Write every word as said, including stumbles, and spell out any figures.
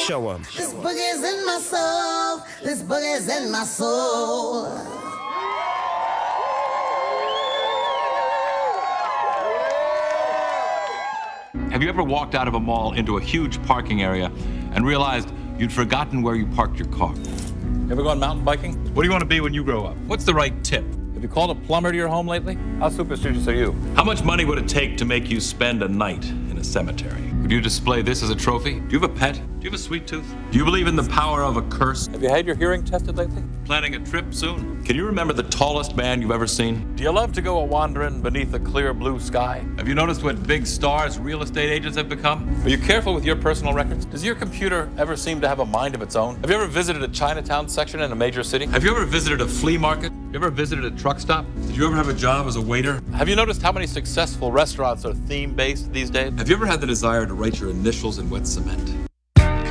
Show 'em. This boogie's in my soul. This boogie's in my soul. Have you ever walked out of a mall into a huge parking area and realized you'd forgotten where you parked your car? Ever gone mountain biking? What do you want to be when you grow up? What's the right tip? Have you called a plumber to your home lately? How superstitious are you? How much money would it take to make you spend a night in a cemetery? Would you display this as a trophy? Do you have a pet? Do you have a sweet tooth? Do you believe in the power of a curse? Have you had your hearing tested lately? Planning a trip soon? Can you remember the tallest man you've ever seen? Do you love to go a-wandering beneath a clear blue sky? Have you noticed what big stars real estate agents have become? Are you careful with your personal records? Does your computer ever seem to have a mind of its own? Have you ever visited a Chinatown section in a major city? Have you ever visited a flea market? Have you ever visited a truck stop? Did you ever have a job as a waiter? Have you noticed how many successful restaurants are theme-based these days? Have you ever had the desire to write your initials in wet cement?